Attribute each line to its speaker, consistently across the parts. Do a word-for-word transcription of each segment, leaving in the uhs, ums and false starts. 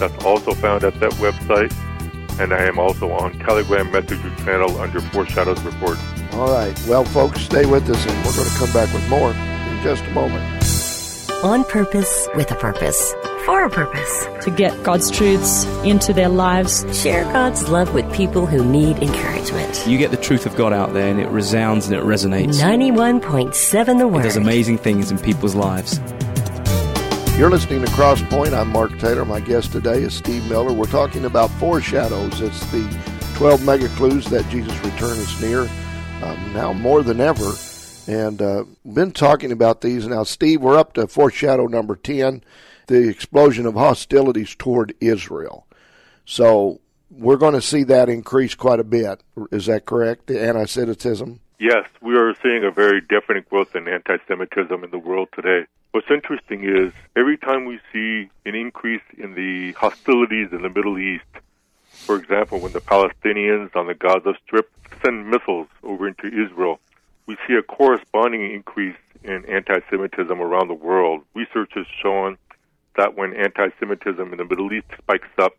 Speaker 1: That's also found at that website. And I am also on Telegram Messenger channel under Foreshadows Report.
Speaker 2: All right. Well, folks, stay with us, and we're going to come back with more in just a moment.
Speaker 3: On purpose, with a purpose, for a purpose.
Speaker 4: To get God's truths into their lives.
Speaker 3: Share God's love with people who need encouragement.
Speaker 5: You get the truth of God out there, and it resounds and it resonates.
Speaker 3: ninety-one point seven The Word.
Speaker 5: It does amazing things in people's lives.
Speaker 2: You're listening to Crosspoint. I'm Mark Taylor. My guest today is Steve Miller. We're talking about foreshadows. It's the twelve mega clues that Jesus' return is near, um, now more than ever. And uh, been talking about these. Now, Steve, we're up to foreshadow number ten, the explosion of hostilities toward Israel. So we're going to see that increase quite a bit. Is that correct, the anti-Semitism?
Speaker 1: Yes, we are seeing a very definite growth in anti-Semitism in the world today. What's interesting is every time we see an increase in the hostilities in the Middle East, for example, when the Palestinians on the Gaza Strip send missiles over into Israel, we see a corresponding increase in anti-Semitism around the world. Research has shown that when anti-Semitism in the Middle East spikes up,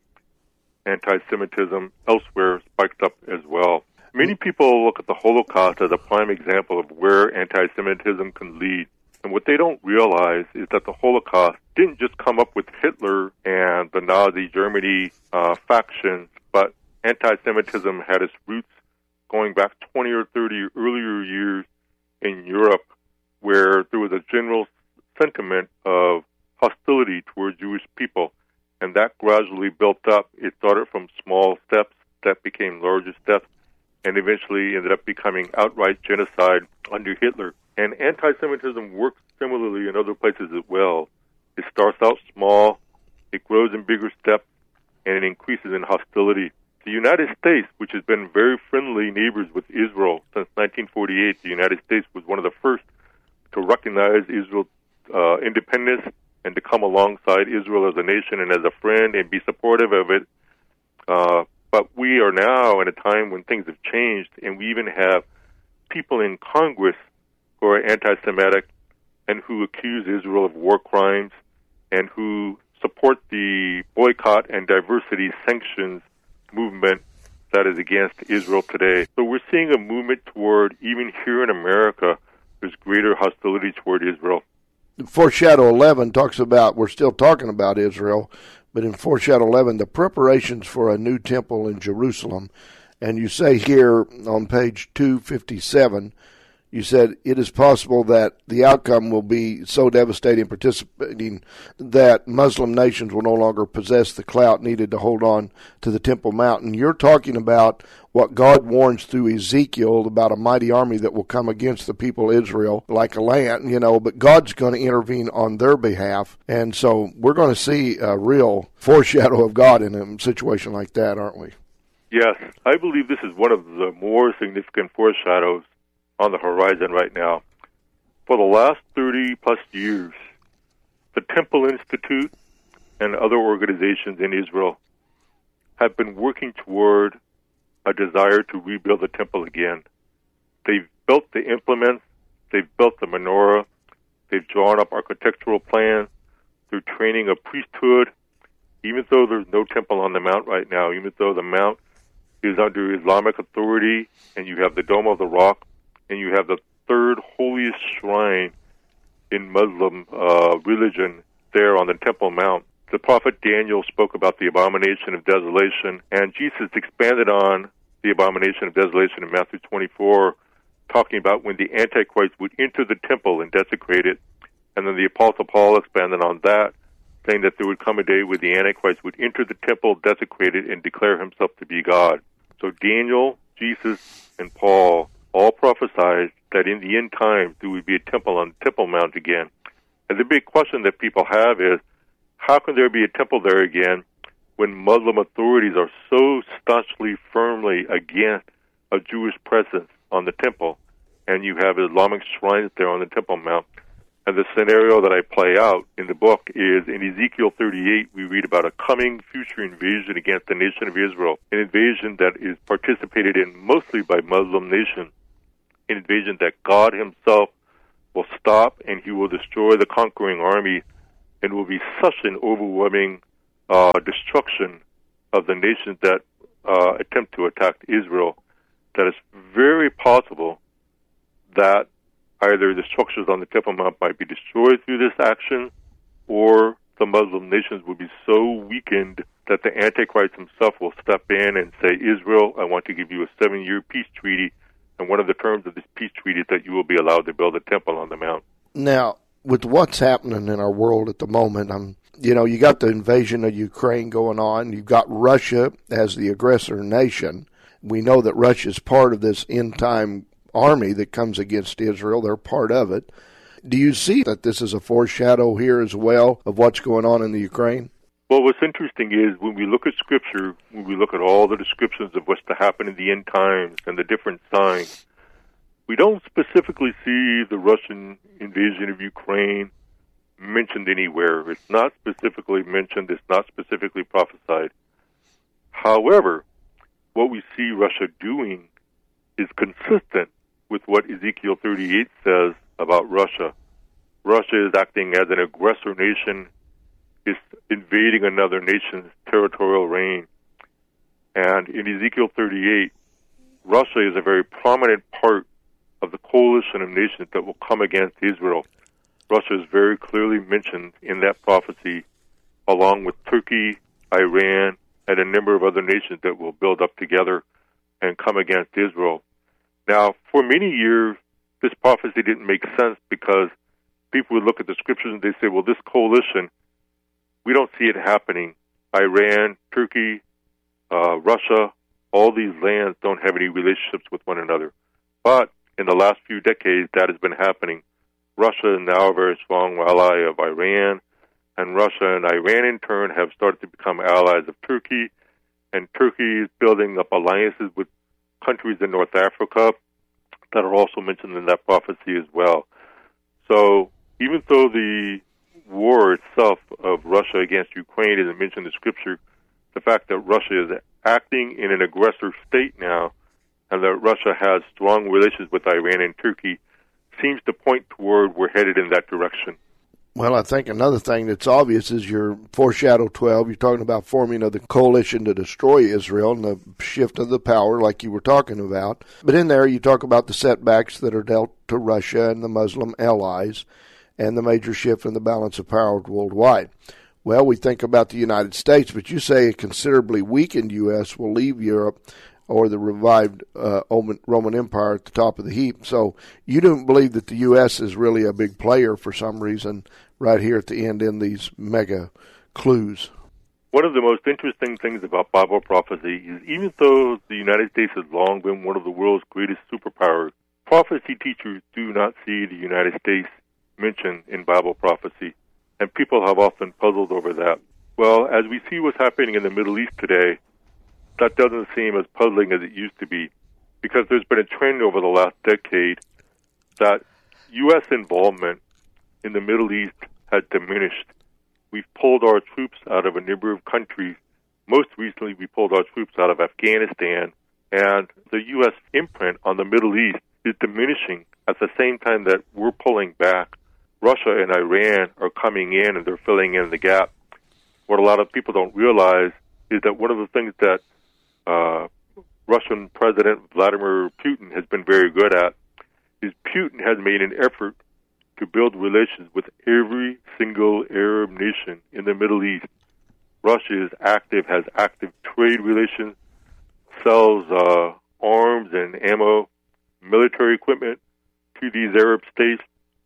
Speaker 1: anti-Semitism elsewhere spikes up as well. Many people look at the Holocaust as a prime example of where anti-Semitism can lead. And what they don't realize is that the Holocaust didn't just come up with Hitler and the Nazi Germany uh, factions, but anti-Semitism had its roots going back twenty or thirty earlier years in Europe, where there was a general sentiment of hostility toward Jewish people. And that gradually built up. It started from small steps that became larger steps, and eventually ended up becoming outright genocide under Hitler. And anti-Semitism works similarly in other places as well. It starts out small, it grows in bigger steps, and it increases in hostility. The United States, which has been very friendly neighbors with Israel since nineteen forty-eight, the United States was one of the first to recognize Israel's uh, independence and to come alongside Israel as a nation and as a friend and be supportive of it. Uh, but we are now in a time when things have changed, and we even have people in Congress who are anti-Semitic and who accuse Israel of war crimes and who support the boycott and diversity sanctions movement that is against Israel today. So we're seeing a movement toward, even here in America, there's greater hostility toward Israel.
Speaker 2: Foreshadow eleven talks about, we're still talking about Israel, but in Foreshadow eleven, the preparations for a new temple in Jerusalem. And you say here on page two fifty-seven, you said it is possible that the outcome will be so devastating participating that Muslim nations will no longer possess the clout needed to hold on to the Temple Mount. And you're talking about what God warns through Ezekiel about a mighty army that will come against the people of Israel like a land, you know, but God's going to intervene on their behalf. And so we're going to see a real foreshadow of God in a situation like that, aren't we?
Speaker 1: Yes, I believe this is one of the more significant foreshadows on the horizon right now. For the last thirty plus years, the Temple Institute and other organizations in Israel have been working toward a desire to rebuild the temple again. They've built the implements, they've built the menorah, they've drawn up architectural plans, they're training a priesthood, even though there's no temple on the Mount right now, even though the Mount is under Islamic authority, and you have the Dome of the Rock, and you have the third holiest shrine in Muslim uh, religion there on the Temple Mount. The prophet Daniel spoke about the abomination of desolation, and Jesus expanded on the abomination of desolation in Matthew twenty-four, talking about when the Antichrist would enter the temple and desecrate it. And then the Apostle Paul expanded on that, saying that there would come a day where the Antichrist would enter the temple, desecrate it, and declare himself to be God. So Daniel, Jesus, and Paul all prophesied that in the end times there would be a temple on Temple Mount again. And the big question that people have is, how can there be a temple there again when Muslim authorities are so staunchly, firmly against a Jewish presence on the temple, and you have Islamic shrines there on the Temple Mount? And the scenario that I play out in the book is, in Ezekiel thirty-eight, we read about a coming future invasion against the nation of Israel, an invasion that is participated in mostly by Muslim nations, an invasion that God himself will stop, and he will destroy the conquering army, and will be such an overwhelming uh, destruction of the nations that uh, attempt to attack Israel, that it's very possible that either the structures on the Temple Mount might be destroyed through this action, or the Muslim nations will be so weakened that the Antichrist himself will step in and say, Israel, I want to give you a seven-year peace treaty, and one of the terms of this peace treaty is that you will be allowed to build a temple on the mount.
Speaker 2: Now, with what's happening in our world at the moment, I'm, you know, you got the invasion of Ukraine going on. You've got Russia as the aggressor nation. We know that Russia is part of this end-time army that comes against Israel. They're part of it. Do you see that this is a foreshadow here as well of what's going on in the Ukraine?
Speaker 1: Well, what's interesting is when we look at Scripture, when we look at all the descriptions of what's to happen in the end times and the different signs, we don't specifically see the Russian invasion of Ukraine mentioned anywhere. It's not specifically mentioned. It's not specifically prophesied. However, what we see Russia doing is consistent with what Ezekiel thirty-eight says about Russia. Russia is acting as an aggressor nation, is invading another nation's territorial reign. And in Ezekiel thirty-eight, Russia is a very prominent part of the coalition of nations that will come against Israel. Russia is very clearly mentioned in that prophecy, along with Turkey, Iran, and a number of other nations that will build up together and come against Israel. Now, for many years, this prophecy didn't make sense because people would look at the scriptures and they say, well, this coalition, we don't see it happening. Iran, Turkey, uh, Russia, all these lands don't have any relationships with one another. But in the last few decades, that has been happening. Russia is now a very strong ally of Iran, and Russia and Iran in turn have started to become allies of Turkey, and Turkey is building up alliances with countries in North Africa that are also mentioned in that prophecy as well. So even though the war itself of Russia against Ukraine isn't mentioned in Scripture, the fact that Russia is acting in an aggressor state now and that Russia has strong relations with Iran and Turkey seems to point toward we're headed in that direction.
Speaker 2: Well, I think another thing that's obvious is your foreshadow twelve. You're talking about forming of the coalition to destroy Israel and the shift of the power like you were talking about. But in there you talk about the setbacks that are dealt to Russia and the Muslim allies and the major shift in the balance of power worldwide. Well, we think about the United States, but you say a considerably weakened U S will leave Europe or the revived uh, Roman Empire at the top of the heap. So you don't believe that the U S is really a big player for some reason right here at the end in these mega clues.
Speaker 1: One of the most interesting things about Bible prophecy is even though the United States has long been one of the world's greatest superpowers, prophecy teachers do not see the United States mentioned in Bible prophecy, and people have often puzzled over that. Well, as we see what's happening in the Middle East today, that doesn't seem as puzzling as it used to be, because there's been a trend over the last decade that U S involvement in the Middle East has diminished. We've pulled our troops out of a number of countries. Most recently, we pulled our troops out of Afghanistan, and the U S imprint on the Middle East is diminishing at the same time that we're pulling back. Russia and Iran are coming in, and they're filling in the gap. What a lot of people don't realize is that one of the things that Uh, Russian President Vladimir Putin has been very good at is Putin has made an effort to build relations with every single Arab nation in the Middle East. Russia is active, has active trade relations, sells uh, arms and ammo, military equipment to these Arab states.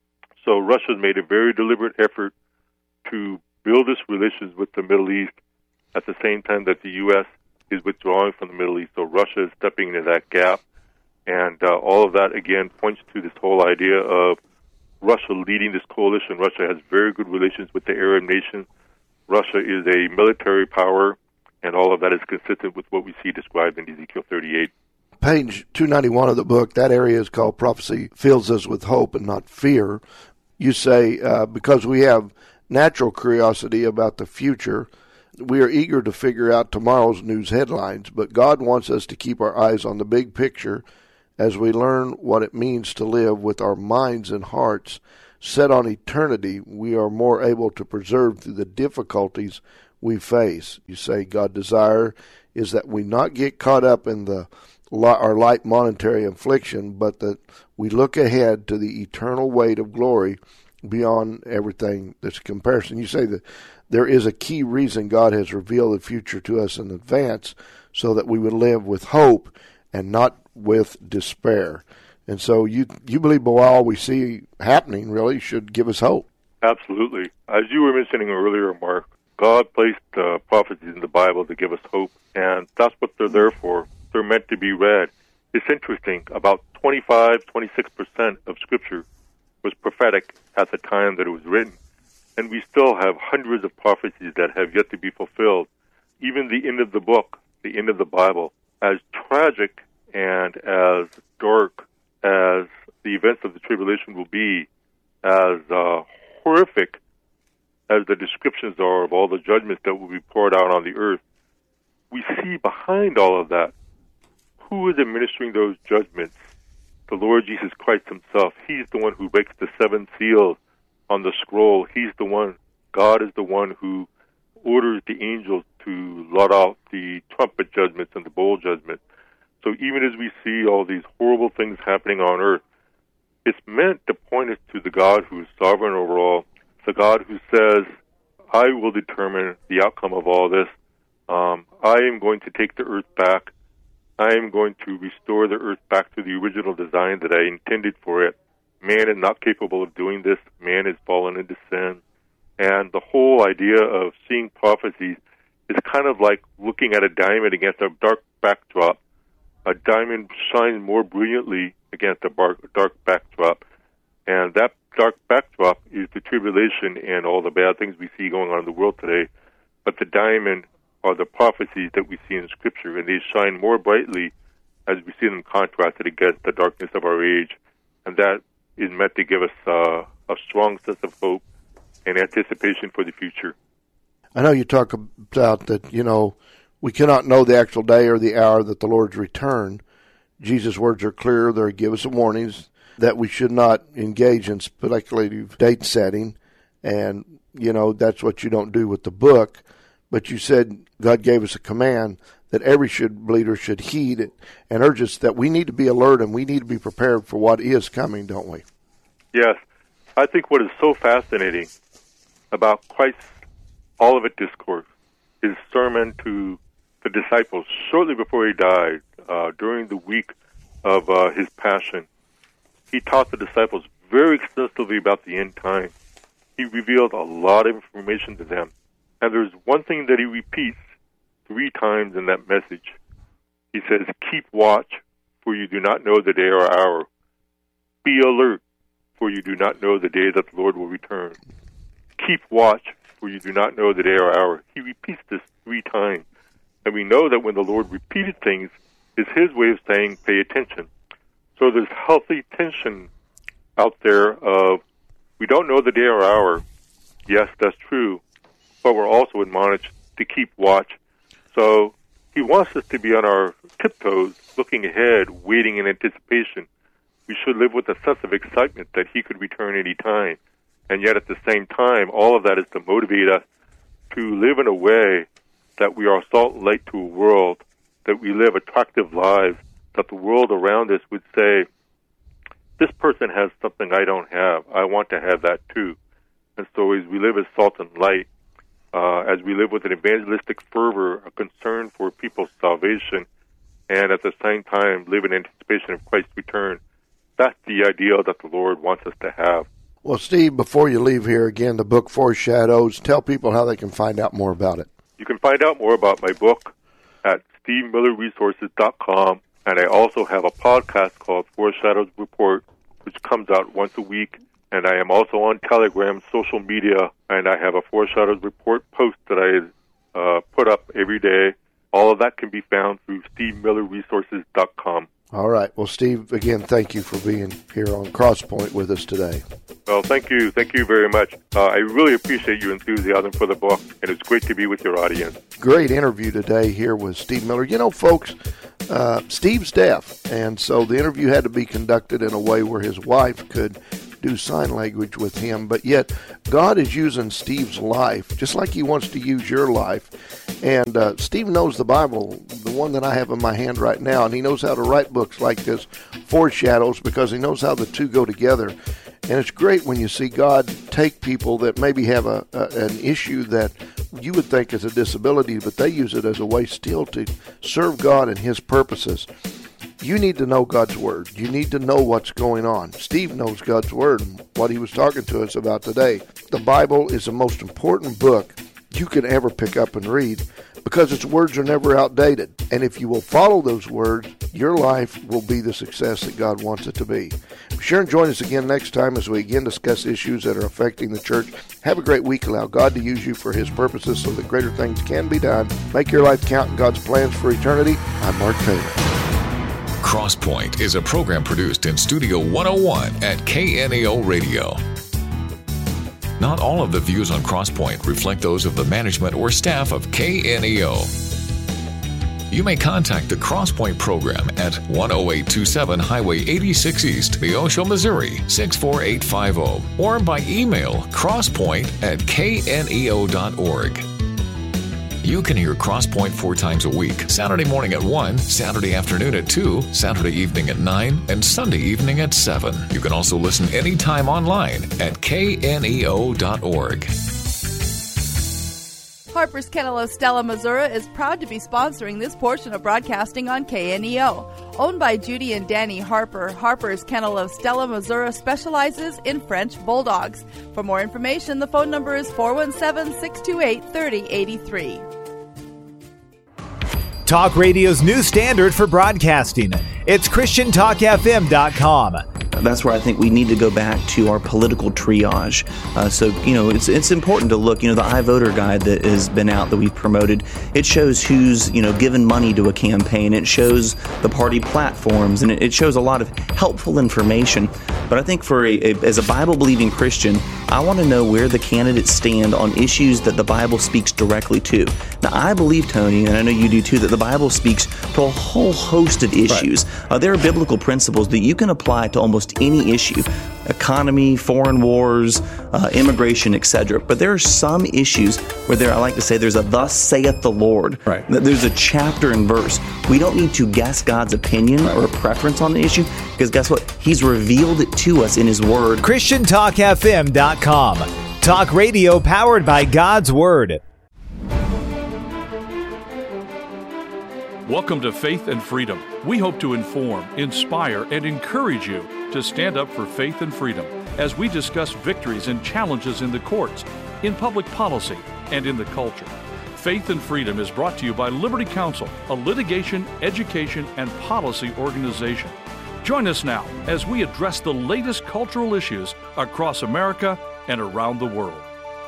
Speaker 1: So Russia has made a very deliberate effort to build this relations with the Middle East at the same time that the U S is withdrawing from the Middle East. So Russia is stepping into that gap. And uh, all of that, again, points to this whole idea of Russia leading this coalition. Russia has very good relations with the Arab nations. Russia is a military power, and all of that is consistent with what we see described in Ezekiel thirty-eight.
Speaker 2: Page two ninety-one of the book, that area is called Prophecy Fills Us with Hope and Not Fear. You say, uh, because we have natural curiosity about the future, we are eager to figure out tomorrow's news headlines, but God wants us to keep our eyes on the big picture as we learn what it means to live with our minds and hearts set on eternity. We are more able to preserve through the difficulties we face. You say God's desire is that we not get caught up in the our light momentary affliction, but that we look ahead to the eternal weight of glory beyond everything that's a comparison. You say that there is a key reason God has revealed the future to us in advance so that we would live with hope and not with despair. And so you you believe boy, all we see happening really should give us hope.
Speaker 1: Absolutely. As you were mentioning earlier, Mark, God placed uh, prophecies in the Bible to give us hope, and that's what they're there for. They're meant to be read. It's interesting, about twenty-five, twenty-six percent of Scripture was prophetic at the time that it was written, and we still have hundreds of prophecies that have yet to be fulfilled. Even the end of the book, the end of the Bible, as tragic and as dark as the events of the tribulation will be, as uh, horrific as the descriptions are of all the judgments that will be poured out on the earth, we see behind all of that, who is administering those judgments? The Lord Jesus Christ himself. He's the one who breaks the seven seals on the scroll. He's the one, God is the one who orders the angels to let out the trumpet judgments and the bowl judgments. So even as we see all these horrible things happening on earth, it's meant to point us to the God who is sovereign over all, the God who says, I will determine the outcome of all this. Um, I am going to take the earth back. I am going to restore the earth back to the original design that I intended for it. Man is not capable of doing this. Man has fallen into sin. And the whole idea of seeing prophecies is kind of like looking at a diamond against a dark backdrop. A diamond shines more brilliantly against a dark backdrop. And that dark backdrop is the tribulation and all the bad things we see going on in the world today. But the diamond are the prophecies that we see in Scripture, and they shine more brightly as we see them contrasted against the darkness of our age. And that is meant to give us uh, a strong sense of hope and anticipation for the future.
Speaker 2: I know you talk about that, you know, we cannot know the actual day or the hour that the Lord's return. Jesus' words are clear. They give us warnings that we should not engage in speculative date setting, and, you know, that's what you don't do with the book. But you said God gave us a command that every should, believer should heed it and urge us that we need to be alert and we need to be prepared for what is coming, don't we?
Speaker 1: Yes. I think what is so fascinating about Christ's Olivet Discourse, his sermon to the disciples shortly before he died, uh, during the week of uh, his passion, he taught the disciples very extensively about the end time. He revealed a lot of information to them. And there's one thing that he repeats three times in that message. He says, keep watch, for you do not know the day or hour. Be alert, for you do not know the day that the Lord will return. Keep watch, for you do not know the day or hour. He repeats this three times. And we know that when the Lord repeated things, it's his way of saying, pay attention. So there's healthy tension out there of, we don't know the day or hour. Yes, that's true. But we're also admonished to keep watch. So he wants us to be on our tiptoes, looking ahead, waiting in anticipation. We should live with a sense of excitement that he could return any time. And yet at the same time, all of that is to motivate us to live in a way that we are salt and light to a world, that we live attractive lives, that the world around us would say, this person has something I don't have. I want to have that too. And so as we live as salt and light, Uh, as we live with an evangelistic fervor, a concern for people's salvation, and at the same time live in anticipation of Christ's return, that's the ideal that the Lord wants us to have.
Speaker 2: Well, Steve, before you leave here, again, the book Foreshadows, tell people how they can find out more about it.
Speaker 1: You can find out more about my book at steve miller resources dot com, and I also have a podcast called Foreshadows Report, which comes out once a week. And I am also on Telegram, social media, and I have a Foreshadows Report post that I uh, put up every day. All of that can be found through steve miller resources dot com.
Speaker 2: All right. Well, Steve, again, thank you for being here on Crosspoint with us today.
Speaker 1: Well, thank you. Thank you very much. Uh, I really appreciate your enthusiasm for the book, and it's great to be with your audience.
Speaker 2: Great interview today here with Steve Miller. You know, folks, uh, Steve's deaf, and so the interview had to be conducted in a way where his wife could do sign language with him. But yet, God is using Steve's life, just like he wants to use your life. And uh, Steve knows the Bible, the one that I have in my hand right now, and he knows how to write books like this, Foreshadows, because he knows how the two go together. And it's great when you see God take people that maybe have a, a an issue that you would think is a disability, but they use it as a way still to serve God and his purposes. You need to know God's Word. You need to know what's going on. Steve knows God's Word, what he was talking to us about today. The Bible is the most important book you can ever pick up and read because its words are never outdated. And if you will follow those words, your life will be the success that God wants it to be. Be sure and join us again next time as we again discuss issues that are affecting the church. Have a great week. Allow God to use you for his purposes so that greater things can be done. Make your life count in God's plans for eternity. I'm Mark Taylor.
Speaker 6: Crosspoint is a program produced in Studio one oh one at K N E O Radio. Not all of the views on Crosspoint reflect those of the management or staff of K N E O. You may contact the Crosspoint program at one oh eight two seven Highway eighty-six East, Neosho, Missouri, six four eight five zero, or by email crosspoint at k n e o dot org. You can hear Crosspoint four times a week, Saturday morning at one, Saturday afternoon at two, Saturday evening at nine, and Sunday evening at seven. You can also listen anytime online at k n e o dot org.
Speaker 7: Harper's Kennel of Stella, Missouri is proud to be sponsoring this portion of broadcasting on K N E O. Owned by Judy and Danny Harper, Harper's Kennel of Stella, Missouri specializes in French Bulldogs. For more information, the phone number is four one seven, six two eight, three oh eight three.
Speaker 8: Talk Radio's new standard for broadcasting. It's Christian Talk F M dot com.
Speaker 9: That's where I think we need to go back to our political triage. Uh, so, you know, it's it's important to look, you know, the iVoter guide that has been out that we've promoted, it shows who's, you know, given money to a campaign. It shows the party platforms, and it, it shows a lot of helpful information. But I think for a, a as a Bible-believing Christian, I want to know where the candidates stand on issues that the Bible speaks directly to. Now, I believe, Tony, and I know you do too, that the Bible speaks to a whole host of issues. Right. Uh, there are biblical principles that you can apply to almost any issue, economy, foreign wars, uh, immigration, et cetera. But there are some issues where there, I like to say, there's a "thus saith the Lord."
Speaker 5: Right.
Speaker 9: There's a chapter and verse. We don't need to guess God's opinion or preference on the issue, because guess what? He's revealed it to us in His Word.
Speaker 8: Christian Talk F M dot com. Talk radio powered by God's Word.
Speaker 10: Welcome to Faith and Freedom. We hope to inform, inspire, and encourage you to stand up for faith and freedom as we discuss victories and challenges in the courts, in public policy, and in the culture. Faith and Freedom is brought to you by Liberty Counsel, a litigation, education, and policy organization. Join us now as we address the latest cultural issues across America and around the world.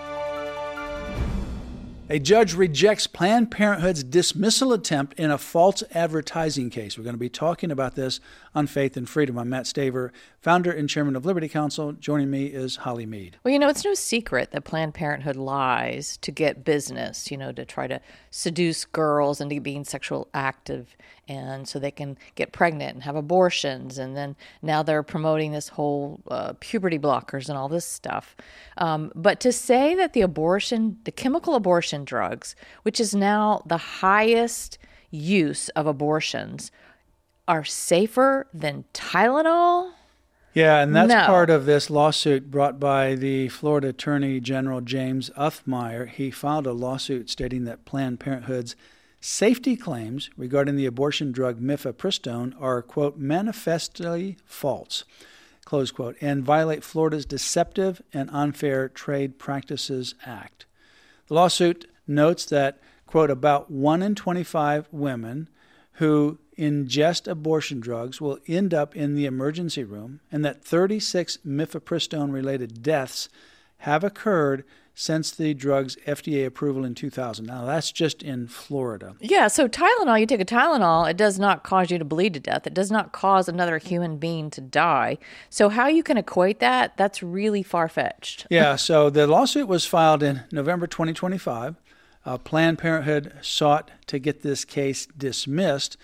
Speaker 11: A judge rejects Planned Parenthood's dismissal attempt in a false advertising case. We're going to be talking about this on Faith and Freedom. I'm Matt Staver, founder and chairman of Liberty Counsel. Joining me is Holly Mead.
Speaker 12: Well, you know, it's no secret that Planned Parenthood lies to get business, you know, to try to seduce girls into being sexual active, and so they can get pregnant and have abortions. And then now they're promoting this whole uh, puberty blockers and all this stuff. Um, but to say that the abortion, the chemical abortion drugs, which is now the highest use of abortions, are safer than Tylenol?
Speaker 11: Yeah, and that's
Speaker 12: no.
Speaker 11: part of this lawsuit brought by the Florida Attorney General James Uthmeyer. He filed a lawsuit stating that Planned Parenthood's safety claims regarding the abortion drug mifepristone are, quote, manifestly false, close quote, and violate Florida's Deceptive and Unfair Trade Practices Act. The lawsuit notes that, quote, about one in twenty-five women who ingest abortion drugs will end up in the emergency room, and that thirty-six mifepristone-related deaths have occurred since the drug's F D A approval in two thousand. Now, that's just in Florida.
Speaker 12: Yeah, so Tylenol, you take a Tylenol, it does not cause you to bleed to death. It does not cause another human being to die. So how you can equate that, that's really far-fetched.
Speaker 11: Yeah, so the lawsuit was filed in November twenty twenty-five. Uh, Planned Parenthood sought to get this case dismissed.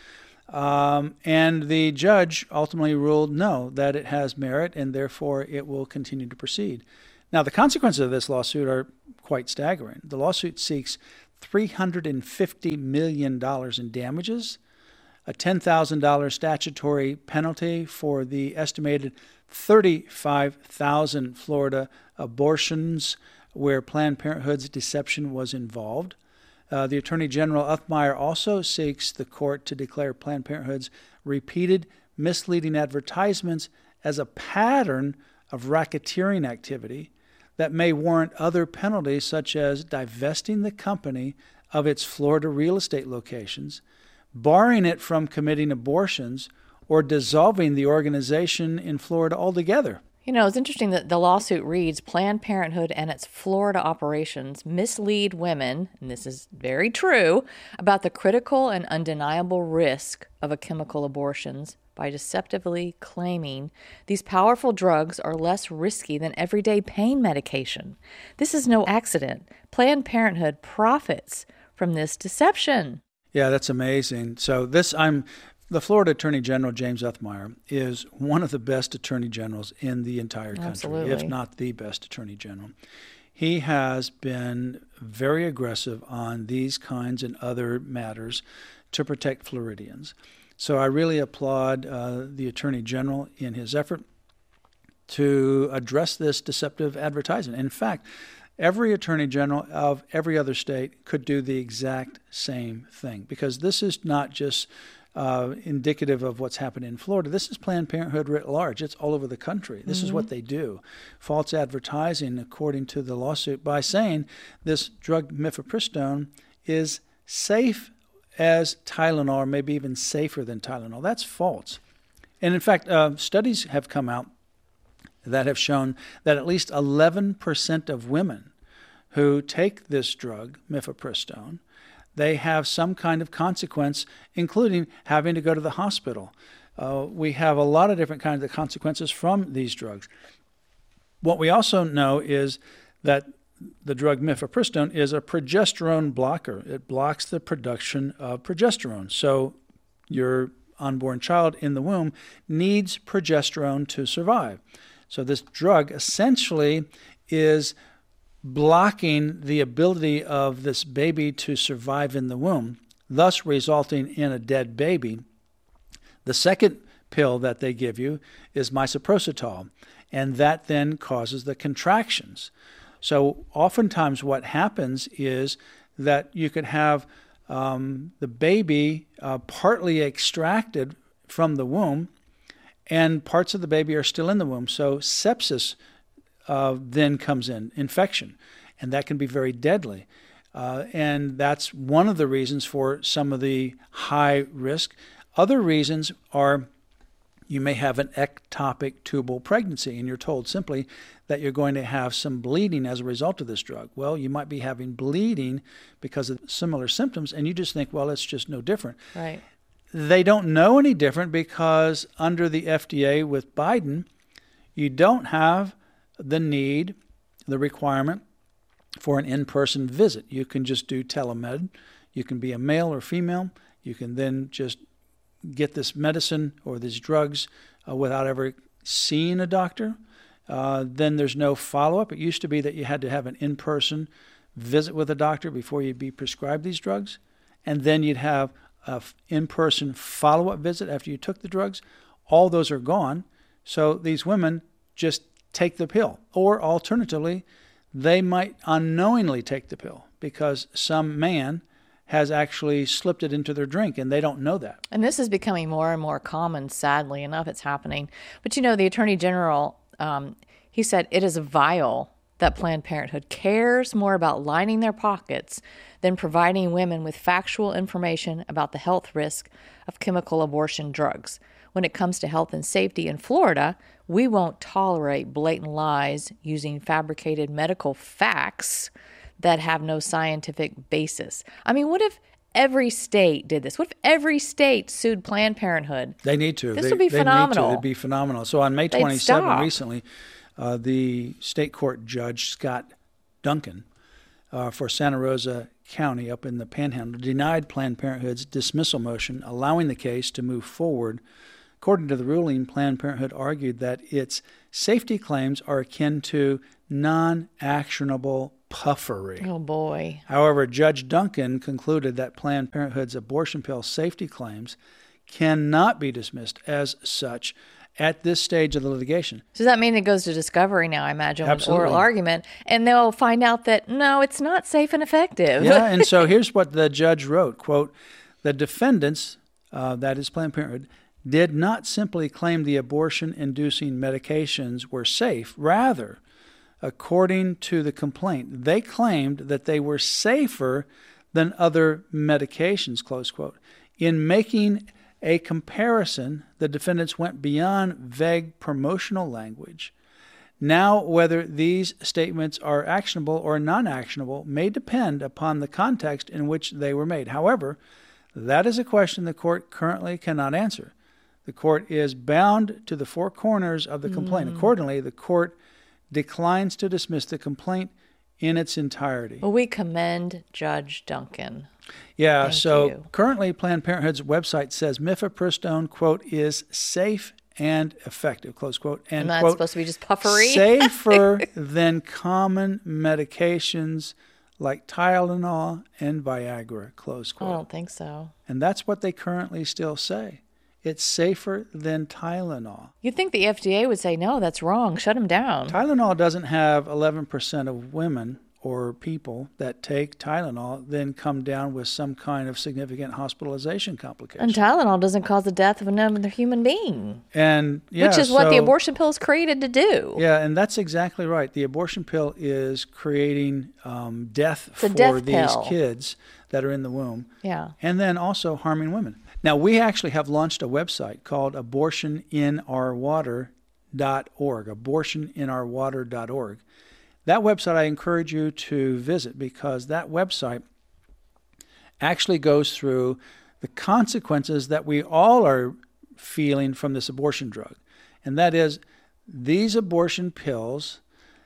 Speaker 11: Um, and the judge ultimately ruled no, that it has merit, and therefore it will continue to proceed. Now, the consequences of this lawsuit are quite staggering. The lawsuit seeks three hundred fifty million dollars in damages, a ten thousand dollars statutory penalty for the estimated thirty-five thousand Florida abortions where Planned Parenthood's deception was involved. Uh, the Attorney General Uthmeier also seeks the court to declare Planned Parenthood's repeated misleading advertisements as a pattern of racketeering activity that may warrant other penalties, such as divesting the company of its Florida real estate locations, barring it from committing abortions, or dissolving the organization in Florida altogether.
Speaker 12: You know, it's interesting that the lawsuit reads, Planned Parenthood and its Florida operations mislead women, and this is very true, about the critical and undeniable risk of a chemical abortions by deceptively claiming these powerful drugs are less risky than everyday pain medication. This is no accident. Planned Parenthood profits from this deception.
Speaker 11: Yeah, that's amazing. So this, I'm, the Florida Attorney General, James Uthmeier, is one of the best attorney generals in the entire country,
Speaker 12: Absolutely.
Speaker 11: if not the best attorney general. He has been very aggressive on these kinds and other matters to protect Floridians. So I really applaud uh, the Attorney General in his effort to address this deceptive advertising. In fact, every Attorney General of every other state could do the exact same thing, because this is not just uh, indicative of what's happened in Florida. This is Planned Parenthood writ large. It's all over the country. This mm-hmm. is what they do. False advertising, according to the lawsuit, by saying this drug mifepristone is safe as Tylenol, or maybe even safer than Tylenol. That's false. And in fact, uh, studies have come out that have shown that at least eleven percent of women who take this drug, mifepristone, they have some kind of consequence, including having to go to the hospital. Uh, we have a lot of different kinds of consequences from these drugs. What we also know is that the drug mifepristone is a progesterone blocker. It blocks the production of progesterone. So your unborn child in the womb needs progesterone to survive. So this drug essentially is blocking the ability of this baby to survive in the womb, thus resulting in a dead baby. The second pill that they give you is misoprostol, and that then causes the contractions. So oftentimes what happens is that you could have um, the baby uh, partly extracted from the womb, and parts of the baby are still in the womb. So sepsis uh, then comes in, infection, and that can be very deadly. Uh, and that's one of the reasons for some of the high risk. Other reasons are you may have an ectopic tubal pregnancy, and you're told simply that you're going to have some bleeding as a result of this drug. Well, you might be having bleeding because of similar symptoms, and you just think, well, it's just no different.
Speaker 12: Right.
Speaker 11: They don't know any different because under the F D A with Biden, you don't have the need, the requirement for an in-person visit. You can just do telemed. You can be a male or female. You can then just get this medicine or these drugs uh, without ever seeing a doctor. Uh, then there's no follow-up. It used to be that you had to have an in-person visit with a doctor before you'd be prescribed these drugs, and then you'd have an in-person follow-up visit after you took the drugs. All those are gone, so these women just take the pill. Or alternatively, they might unknowingly take the pill because some man has actually slipped it into their drink, and they don't know that.
Speaker 12: And this is becoming more and more common, sadly enough, it's happening. But you know, the Attorney General, um, he said it is vile that Planned Parenthood cares more about lining their pockets than providing women with factual information about the health risk of chemical abortion drugs. When it comes to health and safety in Florida, we won't tolerate blatant lies using fabricated medical facts that have no scientific basis. I mean, what if every state did this? What if every state sued Planned Parenthood?
Speaker 11: They need to.
Speaker 12: This
Speaker 11: they,
Speaker 12: would be
Speaker 11: they
Speaker 12: phenomenal.
Speaker 11: Need to. It'd be phenomenal. So on May twenty-seventh, recently, uh, the state court judge, Scott Duncan, uh, for Santa Rosa County up in the Panhandle denied Planned Parenthood's dismissal motion, allowing the case to move forward. According to the ruling, Planned Parenthood argued that its safety claims are akin to non-actionable puffery.
Speaker 12: Oh, boy.
Speaker 11: However, Judge Duncan concluded that Planned Parenthood's abortion pill safety claims cannot be dismissed as such at this stage of the litigation.
Speaker 12: Does that mean it goes to discovery now, I imagine,
Speaker 11: Absolutely.
Speaker 12: with oral argument, and they'll find out that, no, it's not safe and effective?
Speaker 11: Yeah, and so here's what the judge wrote, quote, the defendants, uh, that is Planned Parenthood, did not simply claim the abortion-inducing medications were safe. Rather, according to the complaint, they claimed that they were safer than other medications, close quote. In making a comparison, the defendants went beyond vague promotional language. Now, whether these statements are actionable or non-actionable may depend upon the context in which they were made. However, that is a question the court currently cannot answer. The court is bound to the four corners of the complaint.
Speaker 12: Mm.
Speaker 11: Accordingly, the court declines to dismiss the complaint in its entirety.
Speaker 12: Well, we commend Judge Duncan.
Speaker 11: Yeah,
Speaker 12: Thank
Speaker 11: so
Speaker 12: you.
Speaker 11: Currently Planned Parenthood's website says mifepristone, quote, is safe and effective, close quote. And,
Speaker 12: And that's
Speaker 11: quote,
Speaker 12: supposed to be just puffery?
Speaker 11: safer than common medications like Tylenol and Viagra, close
Speaker 12: I
Speaker 11: quote.
Speaker 12: don't think so.
Speaker 11: And that's what they currently still say. It's safer than Tylenol.
Speaker 12: You'd think the F D A would say, no, that's wrong. Shut them down.
Speaker 11: Tylenol doesn't have eleven percent of women or people that take Tylenol then come down with some kind of significant hospitalization complication.
Speaker 12: And Tylenol doesn't cause the death of another human being.
Speaker 11: And yeah,
Speaker 12: Which is what
Speaker 11: so,
Speaker 12: the abortion pill is created to do.
Speaker 11: Yeah, and that's exactly right. The abortion pill is creating um, death
Speaker 12: It's a
Speaker 11: for
Speaker 12: death
Speaker 11: these
Speaker 12: pill.
Speaker 11: kids that are in the womb.
Speaker 12: Yeah.
Speaker 11: And then also harming women. Now, we actually have launched a website called abortion in our water dot org, abortion in our water dot org. That website I encourage you to visit because that website actually goes through the consequences that we all are feeling from this abortion drug. And that is these abortion pills,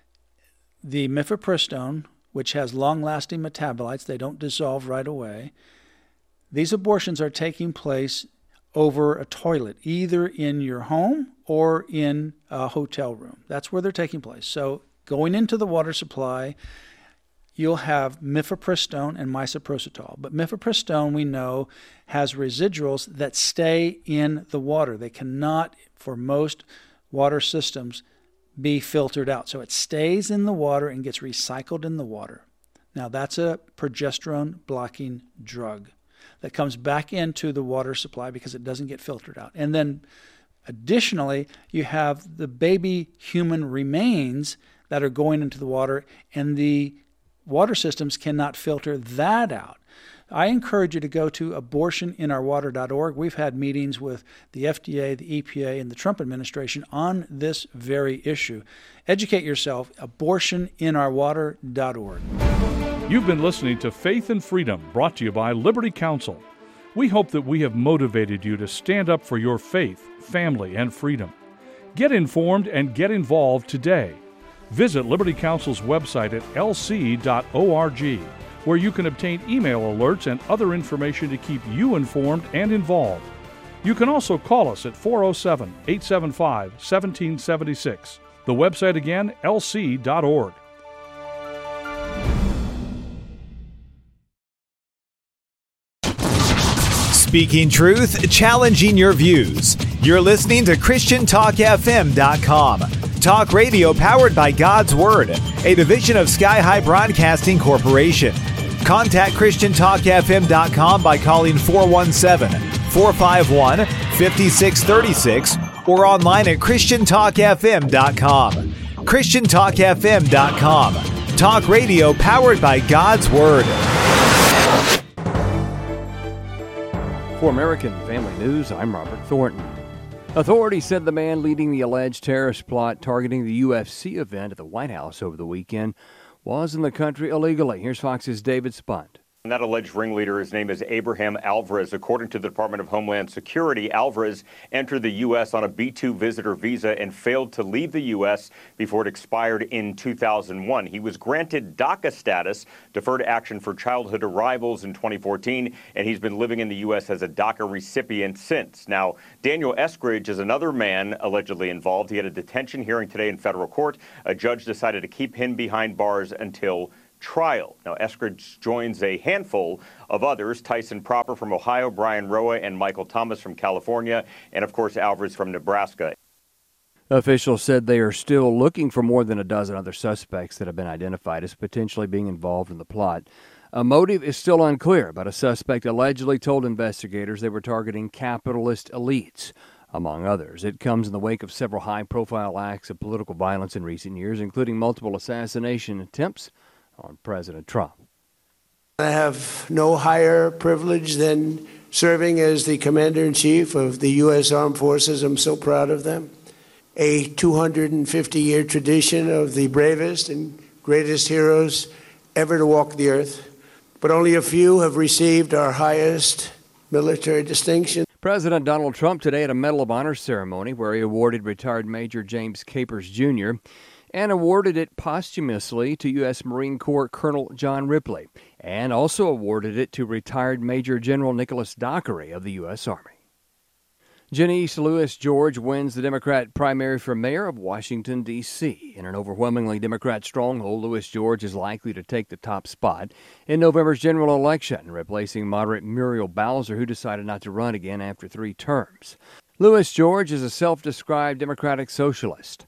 Speaker 11: the mifepristone, which has long-lasting metabolites, they don't dissolve right away. These abortions are taking place over a toilet, either in your home or in a hotel room. That's where they're taking place. So going into the water supply, you'll have mifepristone and misoprostol. But mifepristone, we know, has residuals that stay in the water. They cannot, for most water systems, be filtered out. So it stays in the water and gets recycled in the water. Now, that's a progesterone-blocking drug that comes back into the water supply because it doesn't get filtered out. And then additionally, you have the baby human remains that are going into the water, and the water systems cannot filter that out. I encourage you to go to abortion in our water dot org. We've had meetings with the F D A, the E P A, and the Trump administration on this very issue. Educate yourself, abortion in our water dot org.
Speaker 10: You've been listening to Faith and Freedom, brought to you by Liberty Counsel. We hope that we have motivated you to stand up for your faith, family, and freedom. Get informed and get involved today. Visit Liberty Counsel's website at L C dot org, where you can obtain email alerts and other information to keep you informed and involved. You can also call us at four oh seven, eight seven five, one seven seven six. The website again, L C dot org.
Speaker 8: Speaking truth, challenging your views. You're listening to Christian Talk F M dot com. Talk radio powered by God's Word, a division of Sky High Broadcasting Corporation. Contact Christian Talk F M dot com by calling four one seven, four five one, five six three six or online at Christian Talk F M dot com. Christian Talk F M dot com. Talk radio powered by God's Word.
Speaker 13: For American Family News, I'm Robert Thornton. Authorities said the man leading the alleged terrorist plot targeting the U F C event at the White House over the weekend was in the country illegally. Here's Fox's David Spunt.
Speaker 14: And that alleged ringleader, his name is Abraham Alvarez. According to the Department of Homeland Security, Alvarez entered the U S on a B two visitor visa and failed to leave the U S before it expired in two thousand one. He was granted DACA status, deferred action for childhood arrivals, in twenty fourteen, and he's been living in the U S as a DACA recipient since. Now, Daniel Eskridge is another man allegedly involved. He had a detention hearing today in federal court. A judge decided to keep him behind bars until trial. Now, Eskridge joins a handful of others, Tyson Proper from Ohio, Brian Roa, and Michael Thomas from California, and of course Alvarez from Nebraska.
Speaker 13: Officials said they are still looking for more than a dozen other suspects that have been identified as potentially being involved in the plot. A motive is still unclear, but a suspect allegedly told investigators they were targeting capitalist elites, among others. It comes in the wake of several high-profile acts of political violence in recent years, including multiple assassination attempts on President Trump.
Speaker 15: I have no higher privilege than serving as the Commander-in-Chief of the U S Armed Forces. I'm so proud of them. A two hundred fifty year tradition of the bravest and greatest heroes ever to walk the earth. But only a few have received our highest military distinction.
Speaker 13: President Donald Trump today at a Medal of Honor ceremony where he awarded retired Major James Capers Junior and awarded it posthumously to U S Marine Corps Colonel John Ripley, and also awarded it to retired Major General Nicholas Dockery of the U S Army. Janice Lewis George wins the Democrat primary for mayor of Washington, D C In an overwhelmingly Democrat stronghold, Lewis George is likely to take the top spot in November's general election, replacing moderate Muriel Bowser, who decided not to run again after three terms. Lewis George is a self-described Democratic socialist.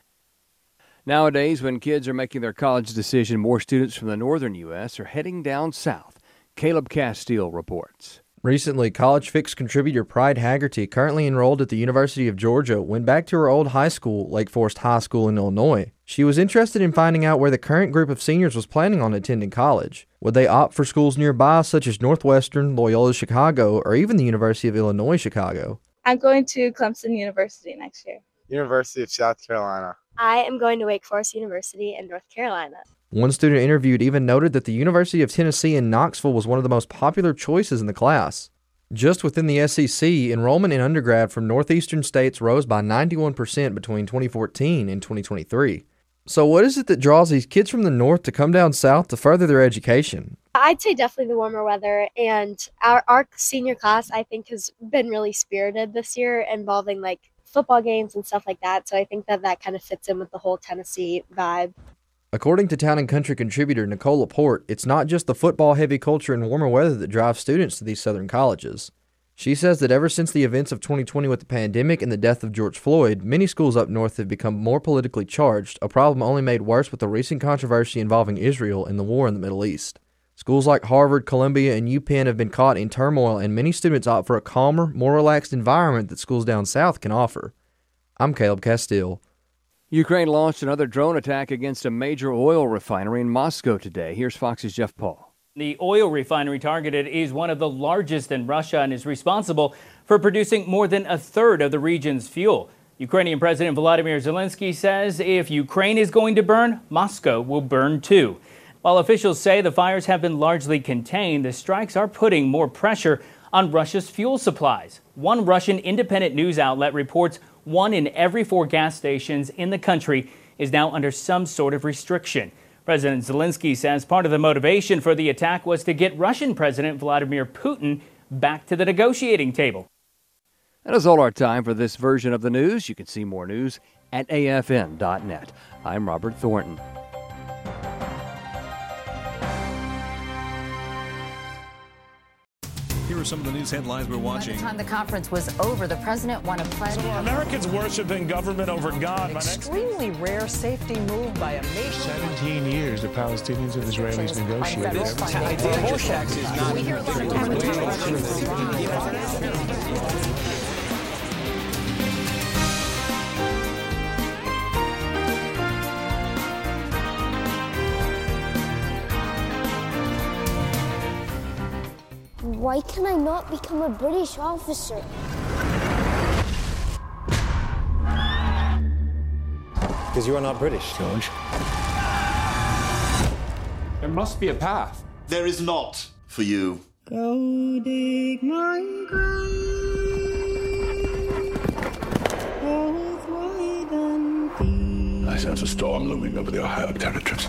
Speaker 13: Nowadays, when kids are making their college decision, more students from the northern U S are heading down south. Caleb Castile reports.
Speaker 16: Recently, College Fix contributor Pride Haggerty, currently enrolled at the University of Georgia, went back to her old high school, Lake Forest High School in Illinois. She was interested in finding out where the current group of seniors was planning on attending college. Would they opt for schools nearby, such as Northwestern, Loyola Chicago, or even the University of Illinois Chicago?
Speaker 17: I'm going to Clemson University next year.
Speaker 18: University of South Carolina.
Speaker 19: I am going to Wake Forest University in North Carolina.
Speaker 16: One student interviewed even noted that the University of Tennessee in Knoxville was one of the most popular choices in the class. Just within the S E C, enrollment in undergrad from northeastern states rose by ninety-one percent between twenty fourteen and twenty twenty-three. So what is it that draws these kids from the north to come down south to further their education?
Speaker 19: I'd say definitely the warmer weather, and our, our senior class, I think, has been really spirited this year, involving like football games and stuff like that. So I think that that kind of fits in with the whole Tennessee vibe.
Speaker 16: According to Town and Country contributor Nicole Laporte, it's not just the football-heavy culture and warmer weather that drives students to these southern colleges. She says that ever since the events of twenty twenty with the pandemic and the death of George Floyd, many schools up north have become more politically charged, a problem only made worse with the recent controversy involving Israel and the war in the Middle East. Schools like Harvard, Columbia, and UPenn have been caught in turmoil, and many students opt for a calmer, more relaxed environment that schools down south can offer. I'm Caleb Castile.
Speaker 13: Ukraine launched another drone attack against a major oil refinery in Moscow today. Here's Fox's Jeff Paul.
Speaker 20: The oil refinery targeted is one of the largest in Russia and is responsible for producing more than a third of the region's fuel. Ukrainian President Volodymyr Zelensky says if Ukraine is going to burn, Moscow will burn too. While officials say the fires have been largely contained, the strikes are putting more pressure on Russia's fuel supplies. One Russian independent news outlet reports one in every four gas stations in the country is now under some sort of restriction. President Zelensky says part of the motivation for the attack was to get Russian President Vladimir Putin back to the negotiating table.
Speaker 13: That is all our time for this version of the news. You can see more news at A F N dot net. I'm Robert Thornton.
Speaker 21: Here are some of the news headlines we're watching.
Speaker 22: By the time the conference was over, the president won a pledge.
Speaker 23: So Americans worshiping government over God.
Speaker 24: An extremely rare safety move by a nation.
Speaker 23: seventeen years the Palestinians and Israelis negotiated.
Speaker 22: We hear a
Speaker 25: Why can I not become a British officer?
Speaker 26: Because you are not British, George.
Speaker 27: There must be a path.
Speaker 28: There is not.
Speaker 1: for you.
Speaker 2: Go dig my grave, both wide and deep.
Speaker 1: I sense a storm looming over the Ohio territories.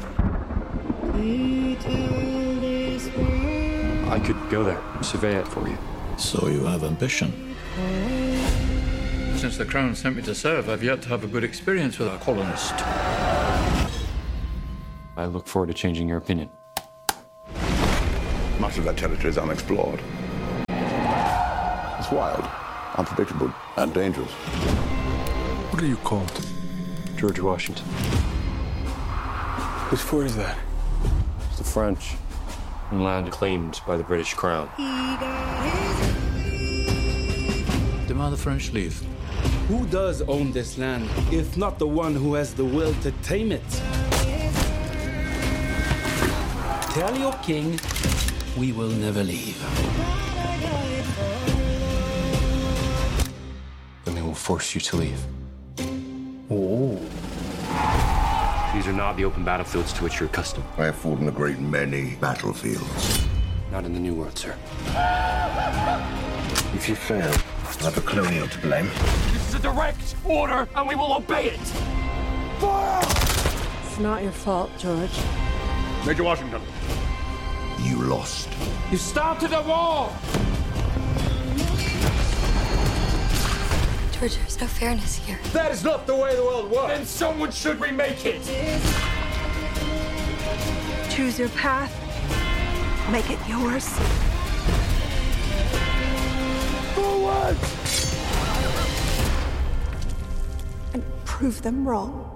Speaker 3: I could go there, survey it for you.
Speaker 1: So you have ambition.
Speaker 4: Since the Crown sent me to serve, I've yet to have a good experience with a colonist.
Speaker 3: I look forward to changing your opinion.
Speaker 1: Much of that territory is unexplored. It's wild, unpredictable, and dangerous.
Speaker 3: What are you called? George Washington. Whose fort is that? It's the French. And land claimed by the British Crown.
Speaker 4: Demand the French leave.
Speaker 6: Who does own this land, if not the one who has the will to tame it? Tell your king we will never leave.
Speaker 3: Then they will force you to leave.
Speaker 6: Oh.
Speaker 3: These are not the open battlefields to which you're accustomed.
Speaker 1: I have fought in a great many battlefields.
Speaker 3: Not in the New World, sir.
Speaker 1: If you fail, I'll have a colonial to blame.
Speaker 4: This is a direct order, and we will obey it!
Speaker 2: Fire! It's not your fault, George.
Speaker 1: Major Washington. You lost.
Speaker 4: You started a war!
Speaker 7: George, there's no fairness here.
Speaker 4: That is not the way the world works. Then someone should remake it.
Speaker 2: Choose your path. Make it yours. Forward! And prove them wrong.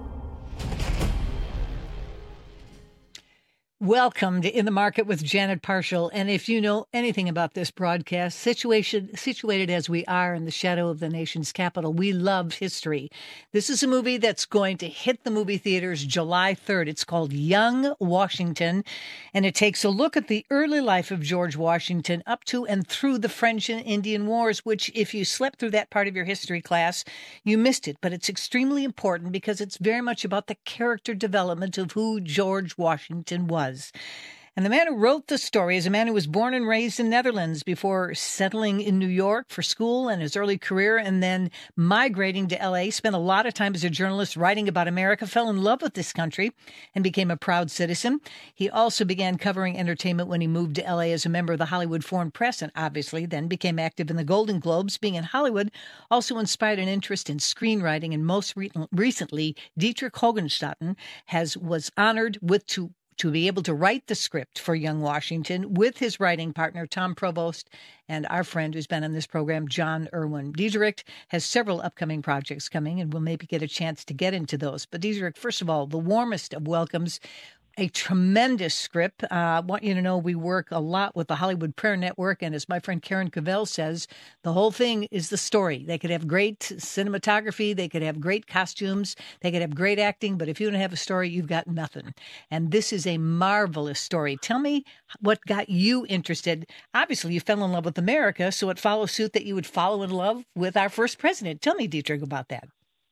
Speaker 27: Welcome to In the Market with Janet Parshall. And if you know anything about this broadcast, situation, situated as we are in the shadow of the nation's capital, we love history. This is a movie that's going to hit the movie theaters July third. It's called Young Washington, and it takes a look at the early life of George Washington up to and through the French and Indian Wars, which if you slept through that part of your history class, you missed it. But it's extremely important because it's very much about the character development of who George Washington was. And the man who wrote the story is a man who was born and raised in Netherlands before settling in New York for school and his early career, and then migrating to L A, spent a lot of time as a journalist writing about America, fell in love with this country, and became a proud citizen. He also began covering entertainment when he moved to L A as a member of the Hollywood Foreign Press, and obviously then became active in the Golden Globes. Being in Hollywood also inspired an interest in screenwriting, and most re- recently, Dietrich Hogenstatten has was honored with to to be able to write the script for Young Washington with his writing partner, Tom Provost, and our friend who's been on this program, John Irwin. Dietrich has several upcoming projects coming, and we'll maybe get a chance to get into those. But Dietrich, first of all, the warmest of welcomes. A tremendous script. Uh, I want you to know we work a lot with the Hollywood Prayer Network, and as my friend Karen Cavell says, the whole thing is the story. They could have great cinematography, they could have great costumes, they could have great acting, but if you don't have a story, you've got nothing. And this is a marvelous story. Tell me what got you interested. Obviously, you fell in love with America, so it follows suit that you would follow in love with our first president. Tell me, Dietrich, about that.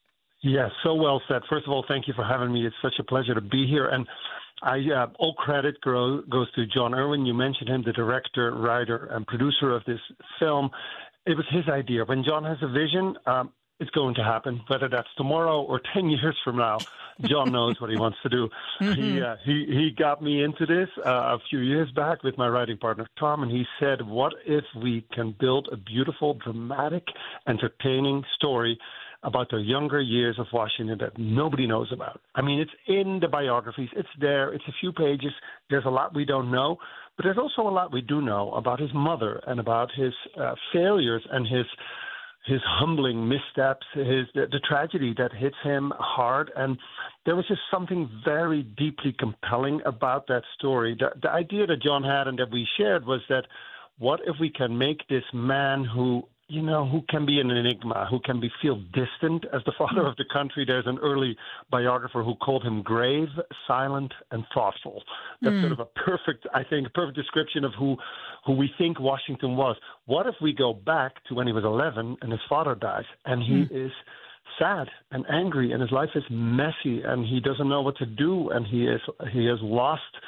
Speaker 28: Yes, so well said. First of all, thank you for having me. It's such a pleasure to be here. And I, uh, all credit grow, goes to John Irwin. You mentioned him, the director, writer, and producer of this film. It was his idea. When John has a vision, um, it's going to happen, whether that's tomorrow or ten years from now. John knows what he wants to do. Mm-hmm. He, uh, he he got me into this uh, a few years back with my writing partner, Tom, and he said, what if we can build a beautiful, dramatic, entertaining story about the younger years of Washington that nobody knows about? I mean, it's in the biographies. It's there. It's a few pages. There's a lot we don't know, but there's also a lot we do know about his mother and about his uh, failures and his his humbling missteps, his the, the tragedy that hits him hard. And there was just something very deeply compelling about that story. The, the idea that John had and that we shared was that what if we can make this man who you know, who can be an enigma, who can be feel distant as the father of the country. There's an early biographer who called him grave, silent, and thoughtful. That's mm. sort of a perfect, I think, a perfect description of who, who we think Washington was. What if we go back to when he was eleven and his father dies, and he mm. is sad and angry, and his life is messy, and he doesn't know what to do, and he is he has lost